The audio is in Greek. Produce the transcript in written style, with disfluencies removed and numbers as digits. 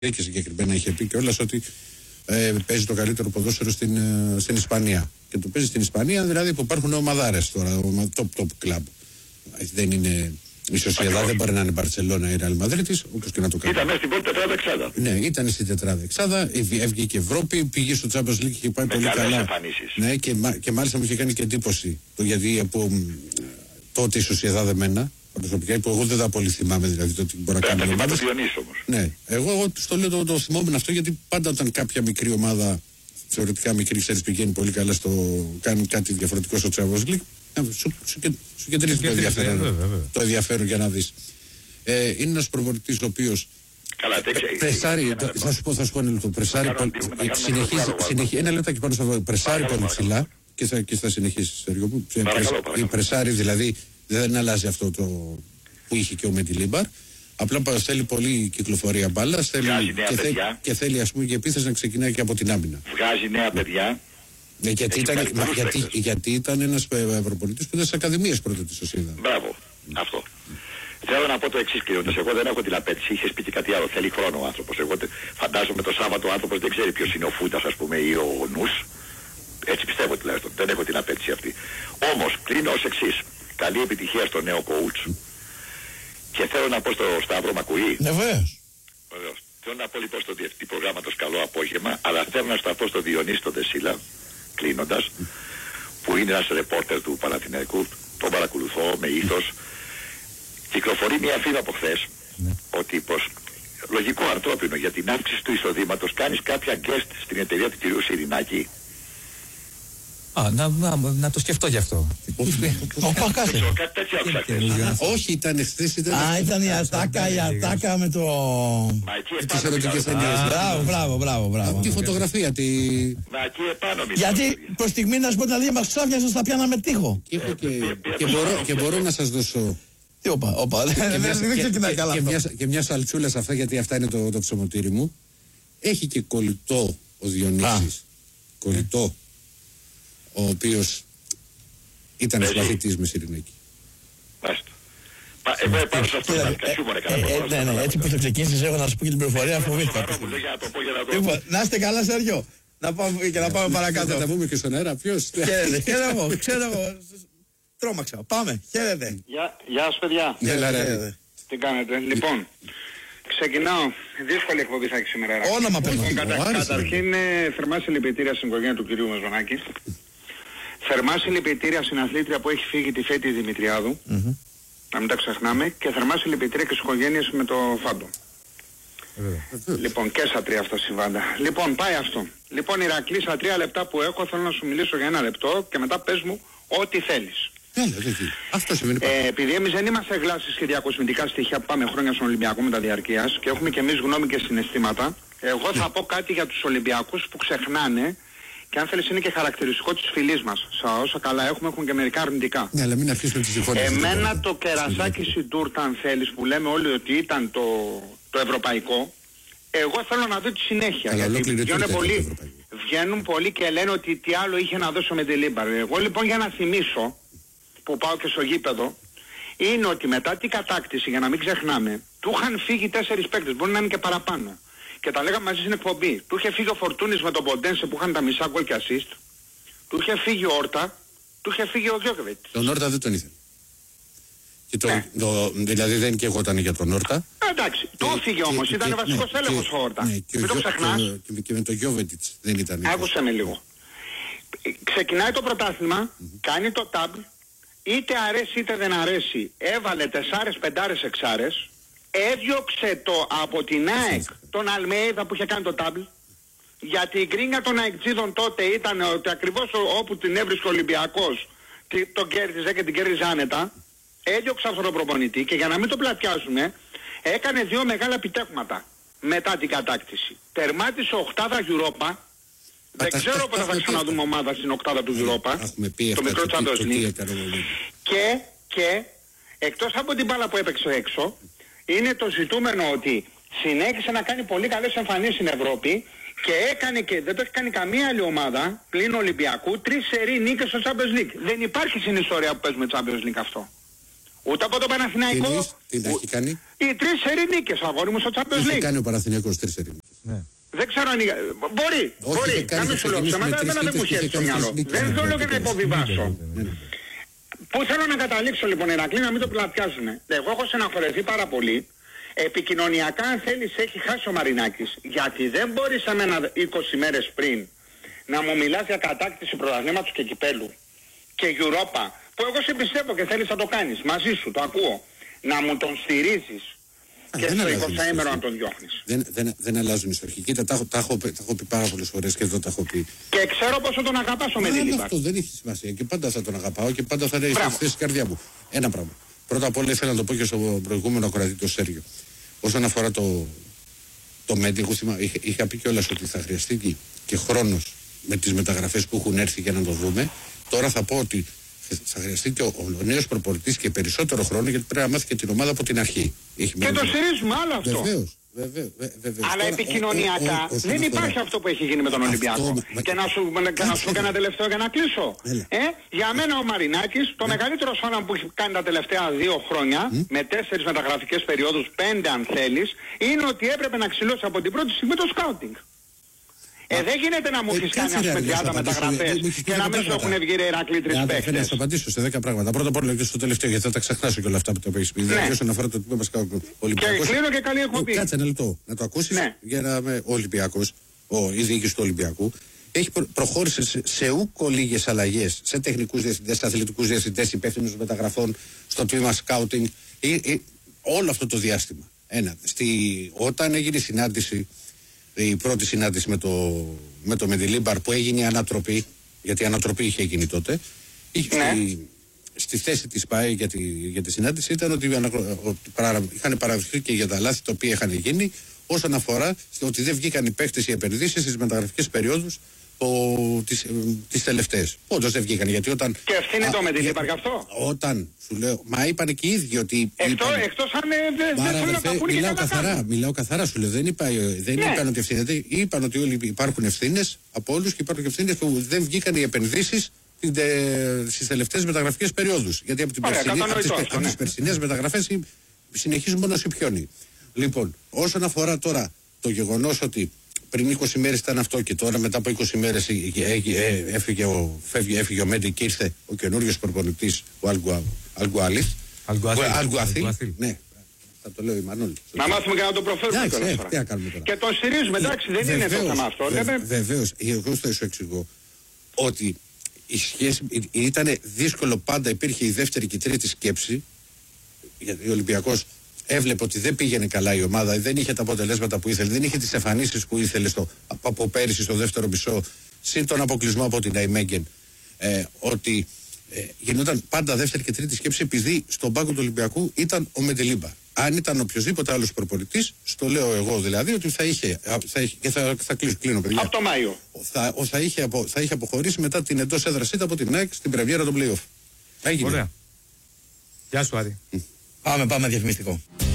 και συγκεκριμένα είχε πει κιόλας ότι παίζει το καλύτερο ποδόσφαιρο στην Ισπανία. Και το παίζει στην Ισπανία, δηλαδή που υπάρχουν ομαδάρες τώρα, top club. Δεν είναι. Η Σοσιαδάδ δεν μπορεί να είναι η Μπαρτσελόνα ή η Ρεάλ Μαδρίτης, όπως και να το κάνει. Ήταν μέσα στην πρώτη τετράδα εξάδα. Ναι, ήταν στην τετράδα εξάδα, έβγηκε Ευρώπη, πήγε στο Champions League και πάει πολύ καλά. Ναι, και μάλιστα μου είχε κάνει και εντύπωση. Γιατί από τότε η Σοσιαδάδ εμένα, προσωπικά, που εγώ δεν τα πολύ θυμάμαι, δηλαδή το ότι μπορεί να κάνει. Θυμάμαι το Διονύση όμως. Ναι, εγώ το λέω το θυμόμουν αυτό, γιατί πάντα όταν κάποια μικρή ομάδα, θεωρητικά μικρή, ξέρεις, πηγαίνει πολύ καλά κάνει κάτι διαφορετικό στο Champions League. Σου κεντρίζει το ενδιαφέρον για να δεις. Είναι ένας προπονητής ο οποίος πρεσάρει, θα σου πω ένα λεπτό, συνεχίζει ένα λεπτό και πάνω στο πρεσάρει πολύ ψηλά και θα συνεχίσει, Σέργιο μου. Πρεσάρει, δηλαδή δεν αλλάζει αυτό το που είχε και ο Μεντιλίμπαρ. Απλά θέλει πολύ κυκλοφορία μπάλας και θέλει, ας πούμε, και επίθεση να ξεκινάει και από την άμυνα. Βγάζει νέα παιδιά. Γιατί ήταν ένας προπονητής που ήταν στις ακαδημίες πρώτα της Σοσιαδάδ. Μπράβο, αυτό. Θέλω να πω το εξής, κλείνοντας. Εγώ δεν έχω την απέτηση. Είχες πει και κάτι άλλο. Θέλει χρόνο ο άνθρωπος. Εγώ φαντάζομαι το Σάββατο ο άνθρωπος δεν ξέρει ποιος είναι ο Φούντας, ας πούμε, ή ο Νους. Έτσι πιστεύω τουλάχιστον. Δεν έχω την απέτηση αυτή. Όμως, κλείνω ως εξής. Καλή επιτυχία στο νέο coach. Και θέλω να πω στο Σταύρο, μ' ακούει? Ναι, βεβαίως. Θέλω να πω λοιπόν στο διευθυντή προγράμματος καλό απόγευμα, αλλά θέλω να σταθώ στο Διονύση τον Δεσίλα, κλείνοντας, που είναι ένας ρεπόρτερ του Παναθηναϊκού, τον παρακολουθώ με ήθος. Κυκλοφορεί μια φήμη από χθες, ότι πως λογικό ανθρώπινο για την αύξηση του εισοδήματος κάνεις κάποια guest στην εταιρεία του κυρίου Σιρινάκη. Να το σκεφτώ γι' αυτό. Κάτι τέτοιο άκουσα. Όχι, ήταν χθες. Ήταν η ατάκα με το... Τις ερωτικές ταινίες. Μπράβο. Τη φωτογραφία, Μα εκεί επάνω. Γιατί προς στιγμή να σου πω την αλήθεια μας ξάφιασαν στα πιάνα με τείχο. Και μπορώ να σας δώσω... Τι όπα, δεν ξεκινάει καλά αυτό. Και μια σαλτσούλα σε αυτά, γιατί αυτά είναι το ψωμοτήρι μου. Έχει και κολλητό ο Διονύσης. Κολλητό. Ο οποίος ήταν σπαθητής με Σιρινάκη. Μάλιστα. Εγώ πάνω σε αυτό ναι, έτσι που το ξεκίνησες, έχω να σου πω και την πληροφορία, φοβήθηκα. Να είστε καλά, Σέργιο. Να πάμε παρακάτω. Θα τα πούμε και στον αέρα, ποιος? Ξέρω εγώ. Τρόμαξα. Πάμε, χαίρετε. Γεια σας, παιδιά. Τι κάνετε? Λοιπόν, ξεκινάω. Δύσκολη εκπομπή θα έχει σήμερα. Όνομα παίρνω. Καταρχήν, θερμά συλληπιτήρια στην οικογένεια του κυρίου Μεζονάκη. Θερμά συλληπιτήρια στην αθλήτρια που έχει φύγει, τη Φέτη Δημητριάδου. Να μην τα ξεχνάμε. Και θερμά συλληπιτήρια και στις οικογένειες με το Φάντο. Λοιπόν, και στα τρία αυτά συμβάντα. Λοιπόν, πάει αυτό. Λοιπόν, Ηρακλή, στα 3 λεπτά που έχω, θέλω να σου μιλήσω για 1 λεπτό και μετά πες μου ό,τι θέλεις. Αυτό σημαίνει επειδή εμείς δεν είμαστε γλάσσες και διακοσμητικά στοιχεία που πάμε χρόνια στον Ολυμπιακό μεταδιαρκείας και έχουμε και εμείς γνώμη και συναισθήματα, εγώ θα πω κάτι για τους Ολυμπιακούς που ξεχνάνε και αν θέλεις είναι και χαρακτηριστικό της φυλής μας. Όσα καλά έχουν και μερικά αρνητικά. Ναι, αλλά μην αφήσουμε τις συμφωνίες. Εμένα το κερασάκι στην τούρτα, αν θέλεις, που λέμε όλοι ότι ήταν το ευρωπαϊκό, εγώ θέλω να δω τη συνέχεια. Αλλά γιατί βγαίνουν πολλοί και λένε ότι τι άλλο είχε να δώσω με τη Λίμπαρ. Εγώ λοιπόν για να θυμίσω, που πάω και στο γήπεδο, είναι ότι μετά την κατάκτηση, για να μην ξεχνάμε, του είχαν φύγει 4 παίκτες, μπορεί να είναι και παραπάνω. Και τα λέγαμε μαζί στην εκπομπή. Του είχε φύγει ο Φορτούνης με τον Ποντένσε που είχαν τα μισά γκολ και assist. Του είχε φύγει ο Όρτα, του είχε φύγει ο Γιόκεβιτ. Τον Όρτα δεν τον ήθελε. Δηλαδή δεν και εγώ ήταν για τον Όρτα. Εντάξει, του φύγε όμως, ήταν βασικός έλεγχος ο Όρτα. Μην το ξεχνάς. Και με τον Γιόβετιτς δεν ήταν. Άκουσε με λίγο. Ξεκινάει το πρωτάθλημα, κάνει το τάμπ, είτε αρέσει είτε δεν αρέσει, έβαλε 4, 5, 6, έδιωξε το από την ΑΕΚ τον Αλμέιδα που είχε κάνει το τάμπλ, γιατί η γκρίνια των αεκτζίδων τότε ήταν ότι ακριβώς όπου την έβρισκε ο Ολυμπιακός τον κέρδιζε και την κέρδιζε άνετα. Έδιωξε αυτόν τον προπονητή και για να μην το πλατιάσουμε έκανε 2 μεγάλα επιτεύγματα μετά την κατάκτηση. Τερμάτισε 8η Europa. Δεν ξέρω πότε θα ξαναδούμε ομάδα στην 8η του Europa, το μικρό Champions League. Και εκτός από την μπάλα που έπαιξε έξω, είναι το ζητούμενο ότι συνέχισε να κάνει πολύ καλές εμφανίσεις στην Ευρώπη και έκανε και δεν το έχει κάνει καμία άλλη ομάδα πλην Ολυμπιακού 3 σερί νίκες στο Champions League. Δεν υπάρχει στην ιστορία που παίζουμε Champions League αυτό. ούτε από το Παναθηναϊκό. Τι έχει κάνει? Οι 3 σερί νίκες, αγόρι μου, στο Champions League. Τι έχει κάνει ο Παναθηναϊκός 3 σερί νίκες? Ναι. Δεν ξέρω αν... Μπορεί, να μην σου λέω ψέματα, εμένα δεν μου έχει στο μυαλό. Δεν θέλω και να υποβιβάσω. Πού θέλω να καταλήξω λοιπόν, Ηρακλή, να μην το πλατιάζουν. Εγώ έχω στεναχωρεθεί πάρα πολύ. Επικοινωνιακά, αν θέλεις, έχει χάσει ο Μαρινάκης. Γιατί δεν μπορείς εμένα 20 μέρες πριν να μου μιλάς για κατάκτηση πρωταθλήματος και κυπέλου και Europa, που εγώ σε πιστεύω και θέλεις να το κάνεις. Μαζί σου, το ακούω. Να μου τον στηρίζεις και στο 20ήμερο να τον διώχνεις. Δεν αλλάζουν οι στοχοί. Κοίτα, τα έχω πει πάρα πολλές φορές και εδώ τα έχω πει. Και ξέρω πόσο τον αγαπάς ο Μεντιλίμπαρ. Αυτό δεν έχει σημασία και πάντα θα τον αγαπάω και πάντα θα είναι στη θέση καρδιά μου. Ένα πράγμα. Πρώτα απ' όλα ήθελα να το πω και στο προηγούμενο ακροατή, το Σέργιο. Όσον αφορά το Μέντι, είχα πει κιόλας ότι θα χρειαστεί και χρόνος με τις μεταγραφές που έχουν έρθει για να το δούμε. Τώρα θα πω ότι θα χρειαστεί και ο νέος προπονητής και περισσότερο χρόνο, γιατί πρέπει να μάθει και την ομάδα από την αρχή. Και το στηρίζουμε, άλλο αυτό. Βεβαίως. Αλλά επικοινωνιακά δεν υπάρχει αυτό που έχει γίνει με τον Ολυμπιακό. Και να σου πω ένα τελευταίο για να κλείσω. Για μένα ο Μαρινάκης, το μεγαλύτερο σφάλμα που έχει κάνει τα τελευταία 2 χρόνια, με 4 μεταγραφικές περιόδους, 5 αν θέλεις, είναι ότι έπρεπε να ξυλώσει από την πρώτη στιγμή το σκάουτινγκ. Δεν γίνεται να μου έχεις κάνει 30 μεταγραφές και να μην σου έχουν βγει Ηρακλή 3 παίκτες. Να σου απαντήσω σε 10 πράγματα. Πρώτα απ' όλα και στο τελευταίο, γιατί θα τα ξεχνάσω και όλα αυτά που το έχεις πει. Δηλαδή, όσον αφορά το τι μας κάνει ο Ολυμπιακός. Και κλείνω και καλή εκπομπή. Κάτσε ένα λεπτό. Να το ακούσεις για να είμαι ο Ολυμπιακός, η διοίκηση του Ολυμπιακού. Έχει προχώρησε σε ούκο λίγες αλλαγές σε τεχνικούς διευθυντές, σε αθλητικούς διευθυντές, υπεύθυνους μεταγραφών, στο τμήμα σκάουτινγκ. Όλο αυτό το διάστημα. Όταν έγινε η πρώτη συνάντηση με το Μεντιλίμπαρ, που έγινε η ανατροπή, γιατί η ανατροπή είχε γίνει τότε, στη θέση της ΠΑΕ για τη συνάντηση ήταν ότι είχαν παραδειχθεί και για τα λάθη τα οποία είχαν γίνει όσον αφορά ότι δεν βγήκαν οι παίκτες, οι επενδύσεις στις μεταγραφικές περιόδους τις τελευταίες. Όντως δεν βγήκαν, γιατί όταν... Και ευθύνη το Μεντιλίμπαρ γι' αυτό. Όταν σου λέω, μα είπαν και οι ίδιοι ότι... Εκτός αν δεν θέλουν να τα πούνε και καλά. Μιλάω καθαρά, σου λέω, δεν είπαν ότι ευθύνεται. Είπαν ότι όλοι υπάρχουν ευθύνες από όλους και υπάρχουν ευθύνες που δεν βγήκαν οι επενδύσεις στις τελευταίες μεταγραφικές περιόδους. Γιατί από τις περσινές μεταγραφές συνεχίζουν μόνο σιπιόνι. Λοιπόν, όσον αφορά τώρα το γεγονός ότι πριν 20 μέρες ήταν αυτό και τώρα μετά από 20 μέρες έφυγε ο Μέντι και ήρθε ο καινούριος προπονητής, ο Αλγκουάθιλ. Ναι, θα το λέω η Μανώλη. Να μάθουμε και να το προφέρουμε κιόλας. Και τον στηρίζουμε, εντάξει, δεν είναι το θέμα αυτό. Βεβαίως, εγώ θα σου εξηγώ ότι η σχέση ήταν δύσκολο, πάντα υπήρχε η δεύτερη και η τρίτη σκέψη, γιατί ο Ολυμπιακός έβλεπε ότι δεν πήγαινε καλά η ομάδα, δεν είχε τα αποτελέσματα που ήθελε, δεν είχε τις εμφανίσεις που ήθελε από πέρυσι στο δεύτερο μισό, συν τον αποκλεισμό από την Αϊμέγγεν, ότι γινόταν πάντα δεύτερη και τρίτη σκέψη, επειδή στον πάγκο του Ολυμπιακού ήταν ο Μεντιλίμπαρ. Αν ήταν οποιοδήποτε άλλος προπονητής, στο λέω εγώ δηλαδή, ότι θα είχε και θα κλείνω, παιδιά. Από το Μάιο. Θα είχε αποχωρήσει μετά την εντός έδρας ήττα από την ΑΕΚ στην πρεμιέρα των play-off. Έγινε. Ωραία. Γεια σου, Άρη. Πάμε διαφημιστικό.